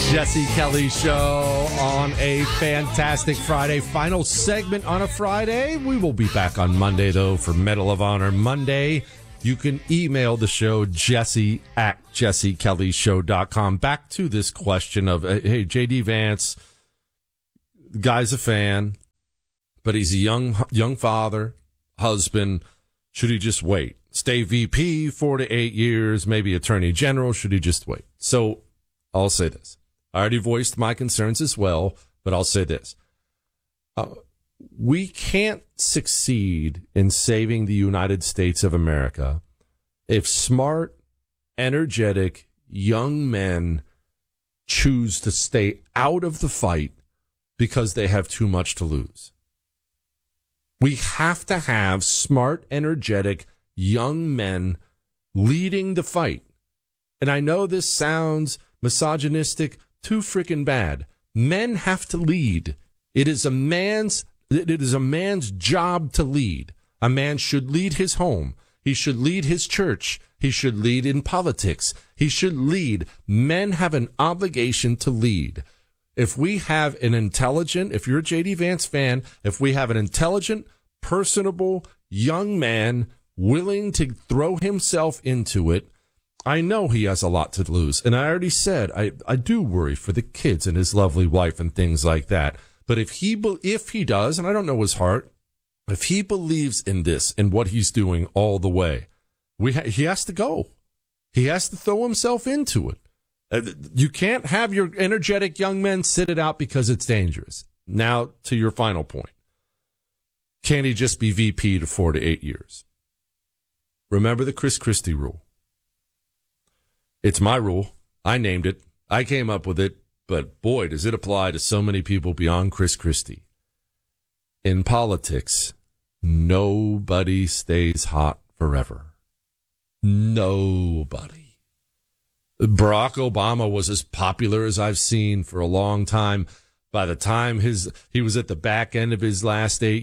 Jesse Kelly Show on a fantastic Friday. Final segment on a Friday. We will be back on Monday, though, for Medal of Honor Monday. You can email the show, jesse@jessekellyshow.com. Back to this question of, hey, J.D. Vance, the guy's a fan, but he's a young father, husband. Should he just wait? Stay VP 4 to 8 years, maybe attorney general. Should he just wait? So I'll say this. I already voiced my concerns as well, but I'll say this. We can't succeed in saving the United States of America if smart, energetic, young men choose to stay out of the fight because they have too much to lose. We have to have smart, energetic, young men leading the fight. And I know this sounds misogynistic, too freaking bad. Men have to lead. It is a man's job to lead. A man should lead his home. He should lead his church. He should lead in politics. He should lead. Men have an obligation to lead. If we have an intelligent, if you're a J.D. Vance fan, if we have an intelligent, personable young man willing to throw himself into it, I know he has a lot to lose. And I already said, I do worry for the kids and his lovely wife and things like that. But if he does, and I don't know his heart, if he believes in this and what he's doing all the way, he has to go. He has to throw himself into it. You can't have your energetic young men sit it out because it's dangerous. Now, to your final point. Can he just be VP to 4 to 8 years? Remember the Chris Christie rule. It's my rule. I named it. I came up with it. But boy, does it apply to so many people beyond Chris Christie. In politics, nobody stays hot forever. Nobody. Barack Obama was as popular as I've seen for a long time. By the time he was at the back end of his last 8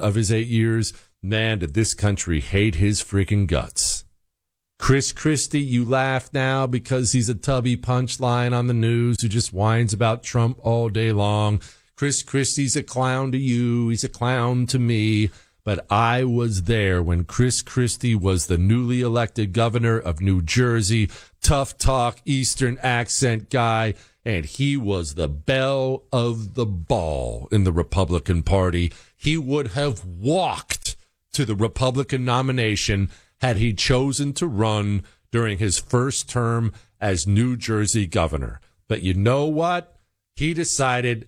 years, man, did this country hate his freaking guts. Chris Christie, you laugh now because he's a tubby punchline on the news who just whines about Trump all day long. Chris Christie's a clown to you. He's a clown to me. But I was there when Chris Christie was the newly elected governor of New Jersey, tough talk, Eastern accent guy, and he was the belle of the ball in the Republican Party. He would have walked to the Republican nomination had he chosen to run during his first term as New Jersey governor. But you know what? He decided,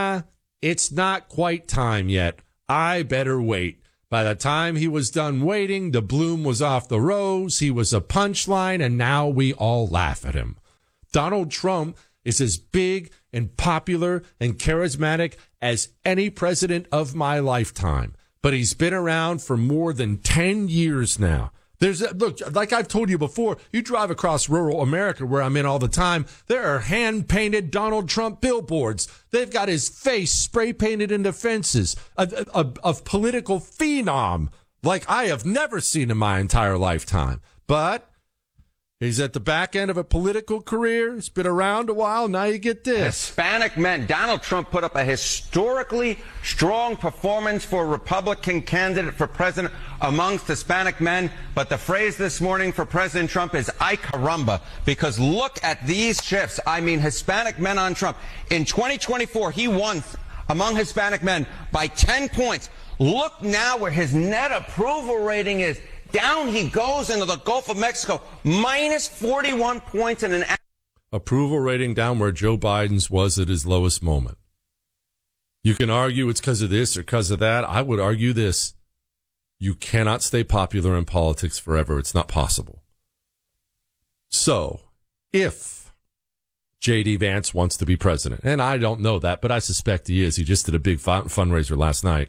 it's not quite time yet. I better wait. By the time he was done waiting, the bloom was off the rose. He was a punchline, and now we all laugh at him. Donald Trump is as big and popular and charismatic as any president of my lifetime. But he's been around for more than 10 years now. Look, like I've told you before, you drive across rural America where I'm in all the time, there are hand-painted Donald Trump billboards. They've got his face spray-painted into fences, a political phenom like I have never seen in my entire lifetime. But he's at the back end of a political career. He's been around a while. Now you get this. Hispanic men. Donald Trump put up a historically strong performance for a Republican candidate for president amongst Hispanic men. But the phrase this morning for President Trump is ay caramba, because look at these shifts. I mean, Hispanic men on Trump. In 2024, he won among Hispanic men by 10 points. Look now where his net approval rating is. Down he goes into the Gulf of Mexico, minus 41 points in an... Approval rating down where Joe Biden's was at his lowest moment. You can argue it's because of this or because of that. I would argue this. You cannot stay popular in politics forever. It's not possible. So, if J.D. Vance wants to be president, and I don't know that, but I suspect he is. He just did a big fundraiser last night.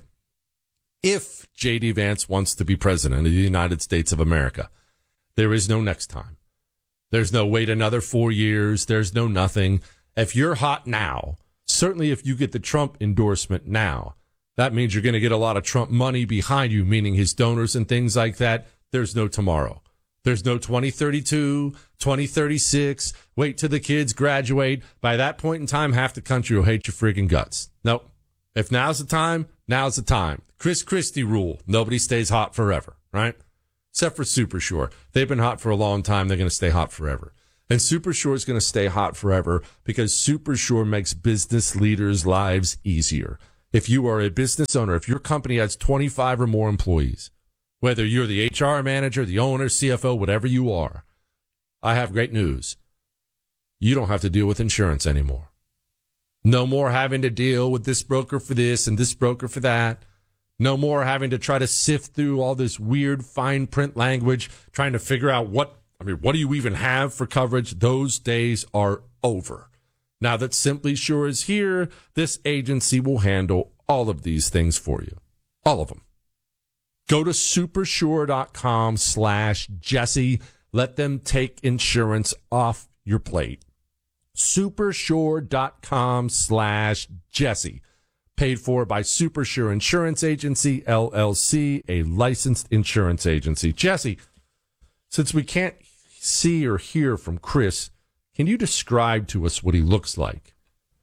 If J.D. Vance wants to be president of the United States of America, there is no next time. There's no wait another 4 years. There's no nothing. If you're hot now, certainly if you get the Trump endorsement now, that means you're going to get a lot of Trump money behind you, meaning his donors and things like that. There's no tomorrow. There's no 2032, 2036, wait till the kids graduate. By that point in time, half the country will hate your freaking guts. Nope. If now's the time, now's the time. Chris Christie rule. Nobody stays hot forever, right? Except for Super Shore. They've been hot for a long time. They're going to stay hot forever. And Super Shore is going to stay hot forever because Super Shore makes business leaders' lives easier. If you are a business owner, if your company has 25 or more employees, whether you're the HR manager, the owner, CFO, whatever you are, I have great news. You don't have to deal with insurance anymore. No more having to deal with this broker for this and this broker for that. No more having to try to sift through all this weird fine print language, trying to figure out what do you even have for coverage? Those days are over. Now that Simply Sure is here, this agency will handle all of these things for you. All of them. Go to supersure.com/Jesse. Let them take insurance off your plate. Supersure.com/Jesse. Paid for by Supersure Insurance Agency, LLC, a licensed insurance agency. Jesse, since we can't see or hear from Chris, can you describe to us what he looks like?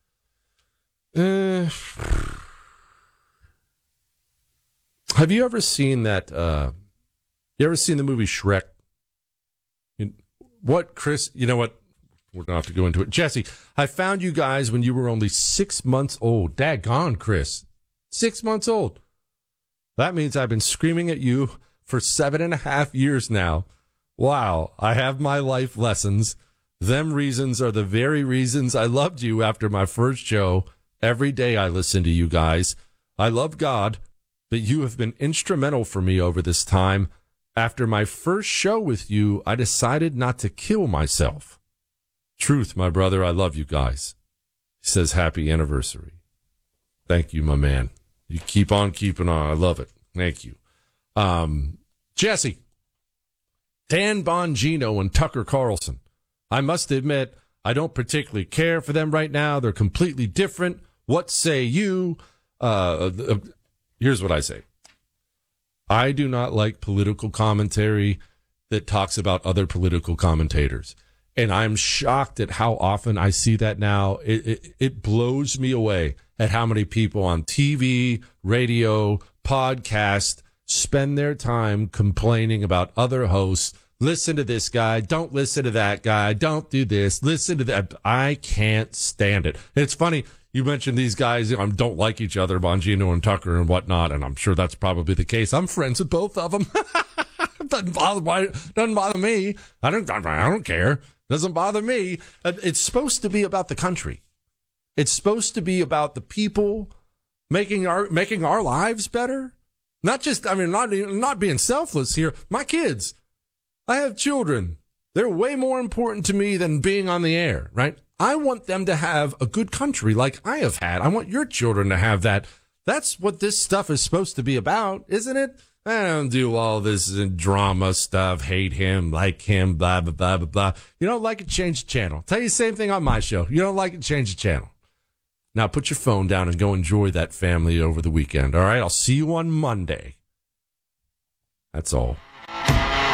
Have you ever seen that? You ever seen the movie Shrek? What, Chris? You know what? We're going to have to go into it. Jesse, I found you guys when you were only 6 months old. Daggone, Chris. 6 months old. That means I've been screaming at you for 7.5 years now. Wow, I have my life lessons. Them reasons are the very reasons I loved you after my first show. Every day I listen to you guys. I love God, but you have been instrumental for me over this time. After my first show with you, I decided not to kill myself. Truth, my brother, I love you guys. He says, happy anniversary. Thank you, my man. You keep on keeping on. I love it. Thank you. Jesse, Dan Bongino and Tucker Carlson. I must admit, I don't particularly care for them right now. They're completely different. What say you? Here's what I say. I do not like political commentary that talks about other political commentators. And I'm shocked at how often I see that now. It blows me away at how many people on TV, radio, podcast spend their time complaining about other hosts. Listen to this guy. Don't listen to that guy. Don't do this. Listen to that. I can't stand it. It's funny. You mentioned these guys don't like each other, Bongino and Tucker and whatnot, and I'm sure that's probably the case. I'm friends with both of them. Doesn't bother me. I don't care. Doesn't bother me. It's supposed to be about the country. It's supposed to be about the people making our lives better. Not just, not being selfless here. My kids. I have children. They're way more important to me than being on the air, right? I want them to have a good country like I have had. I want your children to have that. That's what this stuff is supposed to be about, isn't it? I don't do all this drama stuff, hate him, like him, blah, blah, blah, blah, blah. You don't like it, change the channel. Tell you the same thing on my show. You don't like it, change the channel. Now put your phone down and go enjoy that family over the weekend, all right? I'll see you on Monday. That's all.